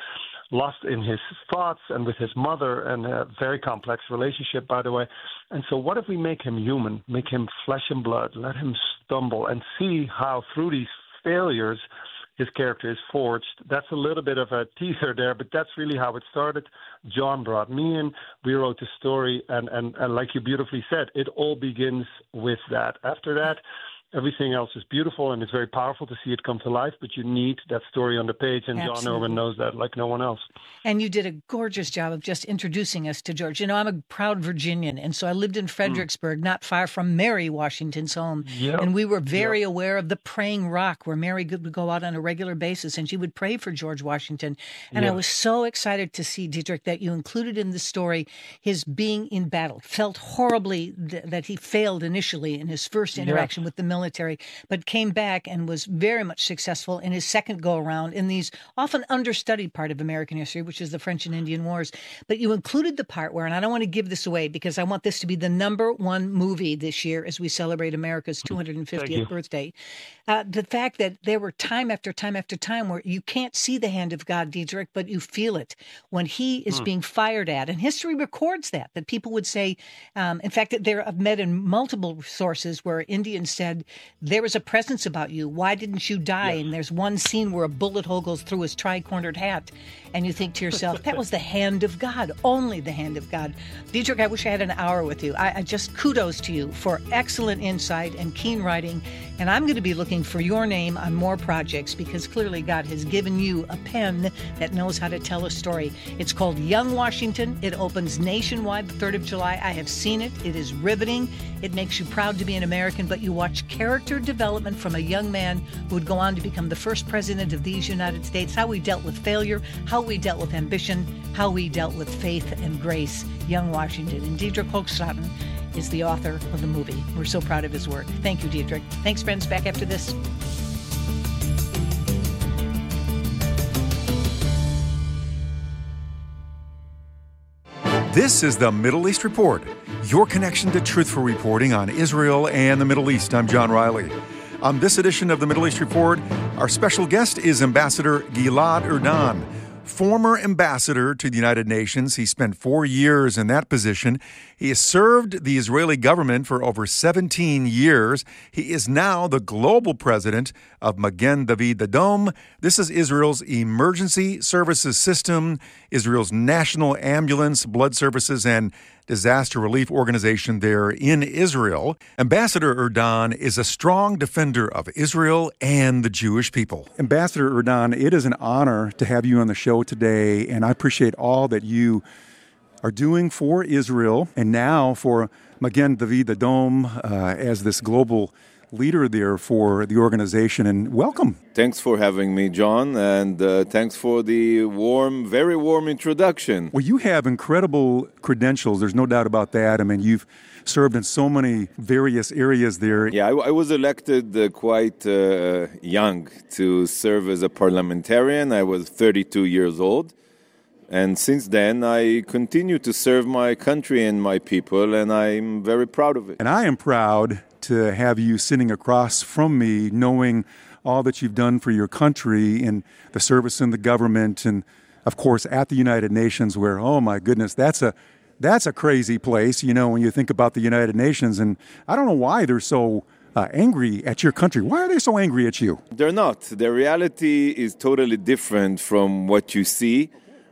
Speaker 28: lost in his thoughts and with his mother, and a very complex relationship, by the way. And so what if we make him human, make him flesh and blood, let him stumble and see how through these failures his character is forged? That's a little bit of a teaser there, but that's really how it started. John brought me in. We wrote the story, and, and, and like you beautifully said, it all begins with that. After that, everything else is beautiful, and it's very powerful to see it come to life, but you need that story on the page, and Absolutely. John Erwin knows that like no one else.
Speaker 27: And you did a gorgeous job of just introducing us to George. You know, I'm a proud Virginian, and so I lived in Fredericksburg, mm. not far from Mary Washington's home. Yep. And we were very yep. aware of the Praying Rock, where Mary would go out on a regular basis, and she would pray for George Washington. And yep. I was so excited to see, Dietrich, that you included in the story his being in battle. Felt horribly th- that he failed initially in his first interaction yep. with the military. military, but came back and was very much successful in his second go-around in these often understudied part of American history, which is the French and Indian Wars. But you included the part where, and I don't want to give this away because I want this to be the number one movie this year as we celebrate America's two hundred fiftieth birthday, uh, the fact that there were time after time after time where you can't see the hand of God, Dietrich, but you feel it when he is hmm. being fired at. And history records that, that people would say, um, in fact, that there I've met in multiple sources where Indians said, there was a presence about you. Why didn't you die? Yes. And there's one scene where a bullet hole goes through his tri-cornered hat. And you think to yourself, that was the hand of God, only the hand of God. Dietrich, I wish I had an hour with you. I, I just kudos to you for excellent insight and keen writing. And I'm going to be looking for your name on more projects because clearly God has given you a pen that knows how to tell a story. It's called Young Washington. It opens nationwide the third of July. I have seen it. It is riveting. It makes you proud to be an American, but you watch character development from a young man who would go on to become the first president of these United States, how he dealt with failure, how we dealt with ambition, how we dealt with faith and grace. Young Washington. And Dietrich Hochstraten is the author of the movie. We're so proud of his work. Thank you, Dietrich. Thanks, friends. Back after this.
Speaker 5: This is the Middle East Report, your connection to truthful reporting on Israel and the Middle East. I'm John Riley. On this edition of the Middle East Report, our special guest is Ambassador Gilad Erdan. Former ambassador to the United Nations, he spent four years in that position. He has served the Israeli government for over seventeen years. He is now the global president of Magen David Adom. This is Israel's emergency services system, Israel's national ambulance, blood services, and disaster relief organization there in Israel. Ambassador Erdan is a strong defender of Israel and the Jewish people. Ambassador Erdan, it is an honor to have you on the show today, and I appreciate all that you are doing for Israel and now for Magen David Adom uh, as this global leader there for the organization, and welcome.
Speaker 7: Thanks for having me, John, and uh, thanks for the warm, very warm introduction.
Speaker 5: Well, you have incredible credentials, there's no doubt about that. I mean, you've served in so many various areas there.
Speaker 7: Yeah, I, I was elected uh, quite uh, young to serve as a parliamentarian. I was thirty-two years old. And since then, I continue to serve my country and my people, and I'm very proud of it.
Speaker 5: And I am proud to have you sitting across from me, knowing all that you've done for your country and the service in the government, and of course at the United Nations, where, oh my goodness, that's a that's a crazy place, you know, when you think about the United Nations. And I don't know why they're so uh, angry at your country. Why are they so angry at you?
Speaker 7: They're not. The reality is totally different from what you see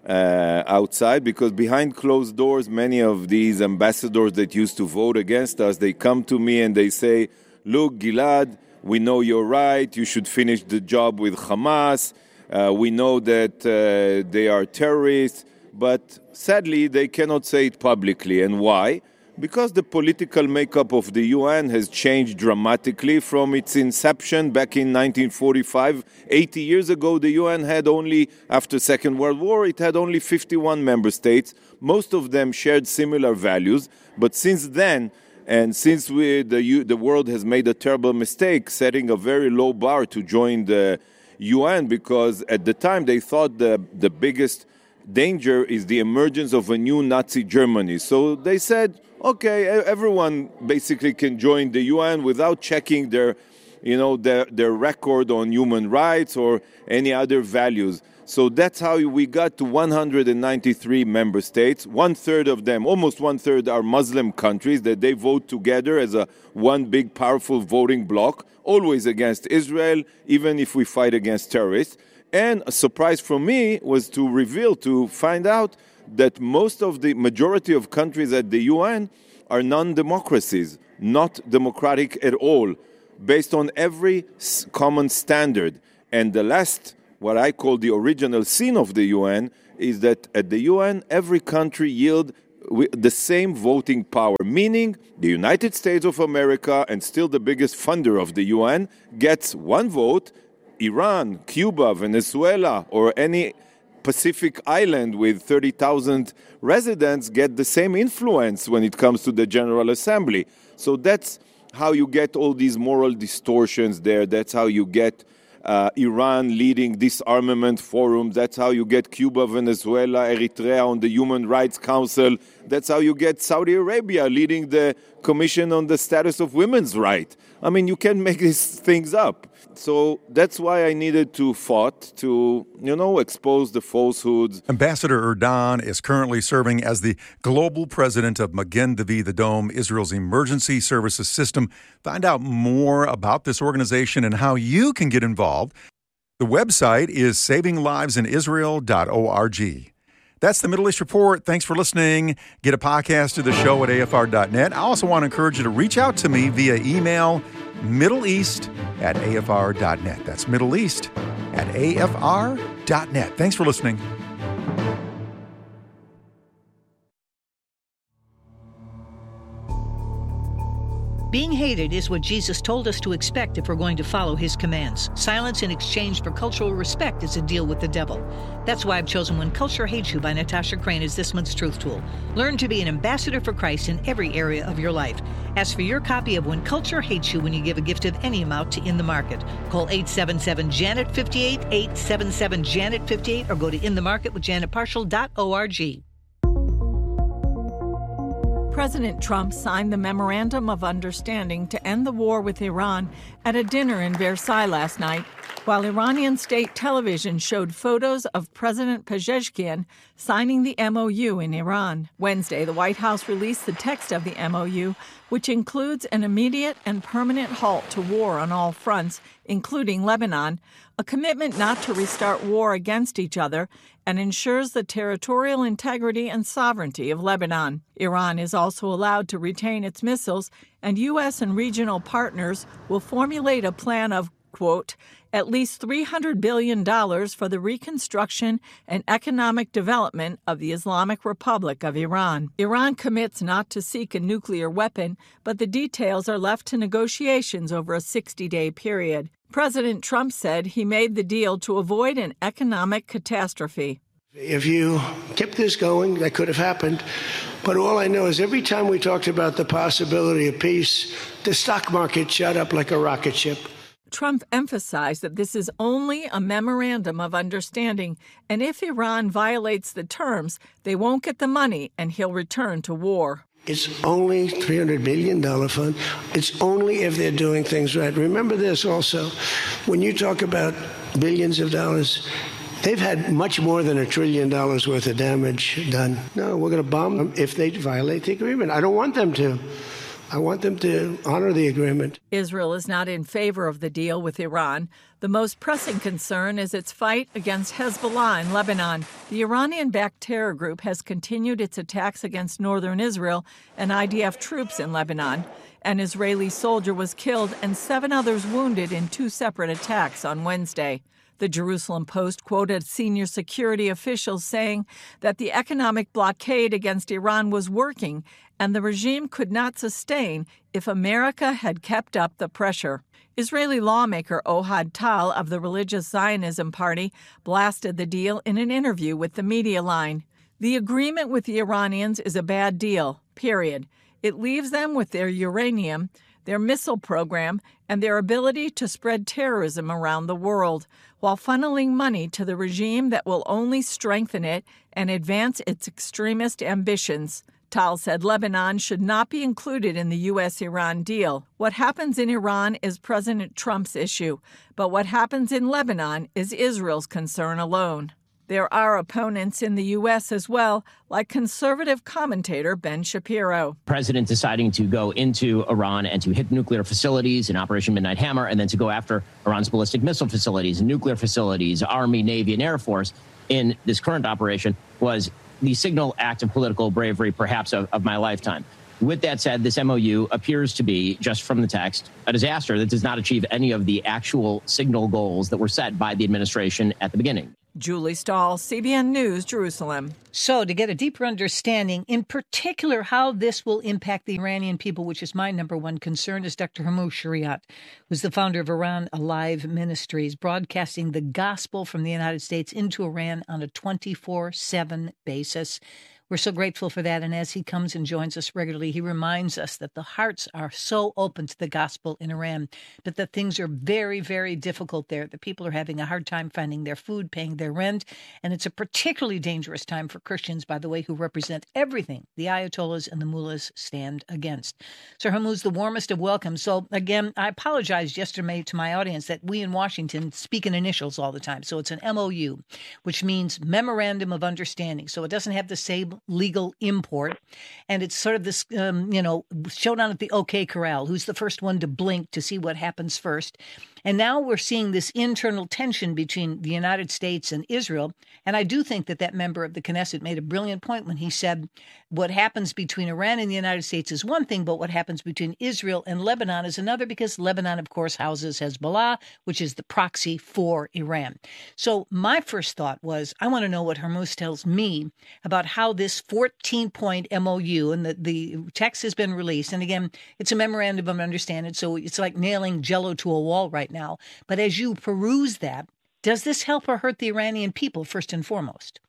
Speaker 7: Uh, outside, because behind closed doors, many of these ambassadors that used to vote against us, they come to me and they say, look, Gilad, we know you're right, you should finish the job with Hamas, uh, we know that uh, they are terrorists, but sadly they cannot say it publicly. And why? Because the political makeup of the U N has changed dramatically from its inception back in nineteen forty-five. eighty years ago, the U N had only, after Second World War, it had only fifty-one member states. Most of them shared similar values. But since then, and since we, the, the world has made a terrible mistake setting a very low bar to join the U N, because at the time they thought the, the biggest danger is the emergence of a new Nazi Germany. So they said, okay, everyone basically can join the U N without checking their, you know, their, their record on human rights or any other values. So that's how we got to one hundred ninety-three member states. One third of them, almost one third, are Muslim countries that they vote together as a one big powerful voting bloc, always against Israel, even if we fight against terrorists. And a surprise for me was to reveal, to find out that most of the majority of countries at the U N are non-democracies, not democratic at all, based on every common standard. And the last, what I call the original sin of the U N, is that at the U N, every country yield the same voting power, meaning the United States of America, and still the biggest funder of the U N, gets one vote. Iran, Cuba, Venezuela, or any Pacific island with thirty thousand residents get the same influence when it comes to the General Assembly. So that's how you get all these moral distortions there. That's how you get uh, Iran leading disarmament forums. That's how you get Cuba, Venezuela, Eritrea on the Human Rights Council. That's how you get Saudi Arabia leading the Commission on the Status of Women's Rights. I mean, you can't make these things up. So that's why I needed to fight to, you know, expose the falsehoods.
Speaker 5: Ambassador Erdan is currently serving as the global president of Magen David Adom, Israel's emergency services system. Find out more about this organization and how you can get involved. The website is saving lives in israel dot org. That's the Middle East Report. Thanks for listening. Get a podcast of the show at A F R dot net. I also want to encourage you to reach out to me via email, Middle East at A F R dot net. That's Middle East at A F R dot net. Thanks for listening.
Speaker 27: Being hated is what Jesus told us to expect if we're going to follow his commands. Silence in exchange for cultural respect is a deal with the devil. That's why I've chosen When Culture Hates You by Natasha Crane as this month's Truth Tool. Learn to be an ambassador for Christ in every area of your life. Ask for your copy of When Culture Hates You when you give a gift of any amount to In the Market. Call eight seven seven, Janet, five eight, eight seven seven, Janet, five eight, or go to in the market with janet partial dot org.
Speaker 8: President Trump signed the Memorandum of Understanding to end the war with Iran at a dinner in Versailles last night, while Iranian state television showed photos of President Pezeshkian signing the M O U in Iran. Wednesday, the White House released the text of the M O U, which includes an immediate and permanent halt to war on all fronts, including Lebanon, a commitment not to restart war against each other, and ensures the territorial integrity and sovereignty of Lebanon. Iran is also allowed to retain its missiles, and U S and regional partners will formulate a plan of, quote, at least three hundred billion dollars for the reconstruction and economic development of the Islamic Republic of Iran. Iran commits not to seek a nuclear weapon, but the details are left to negotiations over a sixty-day period. President Trump said he made the deal to avoid an economic catastrophe.
Speaker 9: If you kept this going, that could have happened. But all I know is every time we talked about the possibility of peace, the stock market shot up like a rocket ship.
Speaker 8: Trump emphasized that this is only a memorandum of understanding, and if Iran violates the terms, they won't get the money and he'll return to war.
Speaker 9: It's only three hundred billion dollars fund. It's only if they're doing things right. Remember this also, when you talk about billions of dollars, they've had much more than a trillion dollars worth of damage done. No, we're going to bomb them if they violate the agreement. I don't want them to. I want them to honor the agreement.
Speaker 8: Israel is not in favor of the deal with Iran. The most pressing concern is its fight against Hezbollah in Lebanon. The Iranian-backed terror group has continued its attacks against northern Israel and I D F troops in Lebanon. An Israeli soldier was killed and seven others wounded in two separate attacks on Wednesday. The Jerusalem Post quoted senior security officials saying that the economic blockade against Iran was working and the regime could not sustain if America had kept up the pressure. Israeli lawmaker Ohad Tal of the Religious Zionism Party blasted the deal in an interview with the Media Line. The agreement with the Iranians is a bad deal, period. It leaves them with their uranium, their missile program, and their ability to spread terrorism around the world, while funneling money to the regime that will only strengthen it and advance its extremist ambitions. Tal said Lebanon should not be included in the U S Iran deal. What happens in Iran is President Trump's issue, but what happens in Lebanon is Israel's concern alone. There are opponents in the U S as well, like conservative commentator Ben Shapiro.
Speaker 10: President deciding to go into Iran and to hit nuclear facilities in Operation Midnight Hammer, and then to go after Iran's ballistic missile facilities and nuclear facilities, Army, Navy, and Air Force in this current operation was the signal act of political bravery, perhaps, of, of my lifetime. With that said, this M O U appears to be, just from the text, a disaster that does not achieve any of the actual signal goals that were set by the administration at the beginning.
Speaker 8: Julie Stahl, C B N News, Jerusalem.
Speaker 27: So, to get a deeper understanding, in particular, how this will impact the Iranian people, which is my number one concern, is Doctor Hormoz Shariat, who's the founder of Iran Alive Ministries, broadcasting the gospel from the United States into Iran on a twenty-four seven basis. We're so grateful for that. And as he comes and joins us regularly, he reminds us that the hearts are so open to the gospel in Iran, but that things are very, very difficult there. The people are having a hard time finding their food, paying their rent. And it's a particularly dangerous time for Christians, by the way, who represent everything the Ayatollahs and the mullahs stand against. Sir Hormoz, the warmest of welcomes. So again, I apologized yesterday to my audience that we in Washington speak in initials all the time. So it's an M O U, which means Memorandum of Understanding. So it doesn't have the same legal import. And it's sort of this, um, you know, showdown at the OK Corral. Who's the first one to blink to see what happens first? And now we're seeing this internal tension between the United States and Israel. And I do think that that member of the Knesset made a brilliant point when he said what happens between Iran and the United States is one thing, but what happens between Israel and Lebanon is another, because Lebanon, of course, houses Hezbollah, which is the proxy for Iran. So my first thought was, I want to know what Hormoz tells me about how this fourteen-point M O U, and the, the text has been released. And again, it's a memorandum of understanding, so it's like nailing Jell-O to a wall right now. But as you peruse that, does this help or hurt the Iranian people, first and foremost?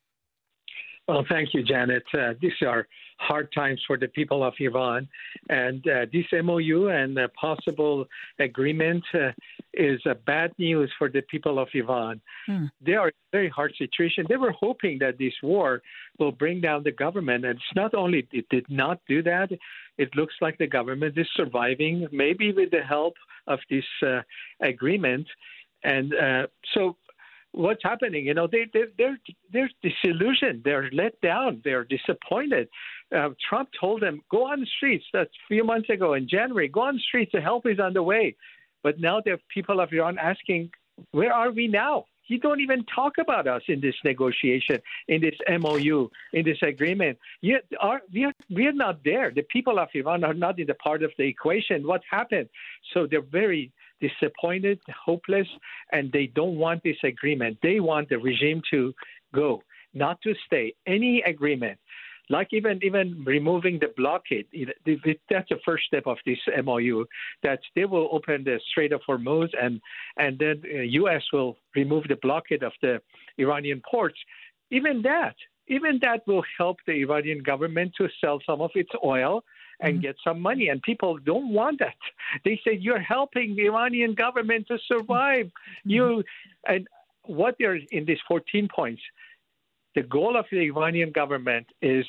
Speaker 28: Well, thank you, Janet. Uh, these are hard times for the people of Iran. And uh, this M O U and the possible agreement uh, is uh, bad news for the people of Iran. Hmm. They are in a very hard situation. They were hoping that this war will bring down the government. And it's not only it did not do that, it looks like the government is surviving, maybe with the help of this uh, agreement. And uh, so what's happening? You know, they, they, they're, they're disillusioned. They're let down. They're disappointed. Uh, Trump told them, go on the streets. That's a few months ago in January. Go on the streets. The help is on the way. But now the people of Iran asking, where are we now? You don't even talk about us in this negotiation, in this M O U, in this agreement. You are, we, are, we are not there. The people of Iran are not in the part of the equation. What happened? So they're very disappointed, hopeless, and they don't want this agreement. They want the regime to go, not to stay. Any agreement, like even even removing the blockade, that's the first step of this M O U, that they will open the Strait of Hormuz, and, and then the U S will remove the blockade of the Iranian ports. Even that, even that will help the Iranian government to sell some of its oil and mm-hmm. get some money. And people don't want that. They say, you're helping the Iranian government to survive. Mm-hmm. You and what they're in these fourteen points, the goal of the Iranian government is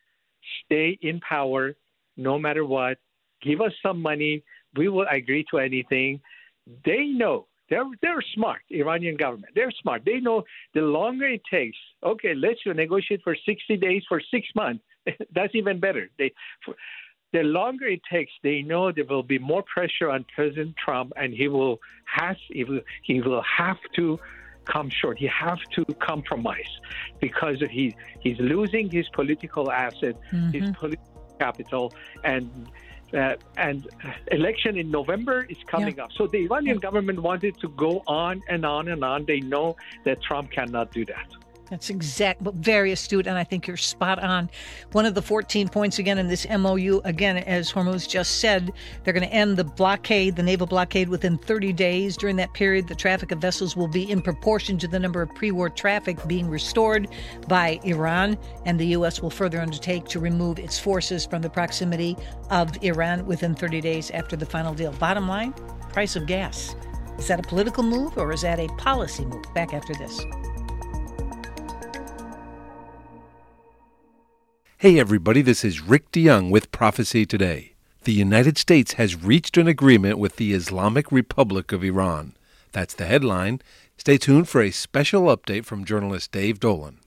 Speaker 28: stay in power no matter what. Give us some money. We will agree to anything. They know. They're, they're smart, Iranian government. They're smart. They know the longer it takes, okay, let's negotiate for sixty days, for six months. That's even better. They, for, the longer it takes, they know there will be more pressure on President Trump, and he will has he will, he will have to come short. He have to compromise because he he's losing his political asset, mm-hmm. his political capital, and uh, and election in November is coming yeah. up. So the Iranian yeah. government wanted to go on and on and on. They know that Trump cannot do that.
Speaker 27: That's exact, but very astute, and I think you're spot on. One of the fourteen points, again, in this M O U, again, as Hormoz just said, they're going to end the blockade, the naval blockade, within thirty days. During that period, the traffic of vessels will be in proportion to the number of pre-war traffic being restored by Iran, and the U S will further undertake to remove its forces from the proximity of Iran within thirty days after the final deal. Bottom line, price of gas. Is that a political move, or is that a policy move? Back after this.
Speaker 11: Hey everybody, this is Rick DeYoung with Prophecy Today. The United States has reached an agreement with the Islamic Republic of Iran. That's the headline. Stay tuned for a special update from journalist Dave Dolan.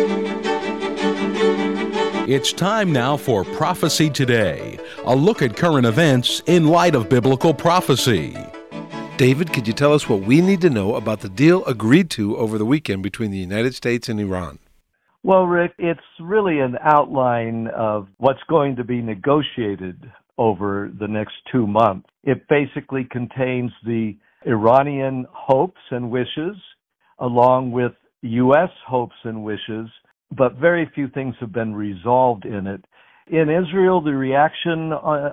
Speaker 12: It's time now for Prophecy Today, a look at current events in light of biblical prophecy.
Speaker 11: David, could you tell us what we need to know about the deal agreed to over the weekend between the United States and Iran?
Speaker 14: Well, Rick, it's really an outline of what's going to be negotiated over the next two months. It basically contains the Iranian hopes and wishes, along with U S hopes and wishes, but very few things have been resolved in it. In Israel, the reaction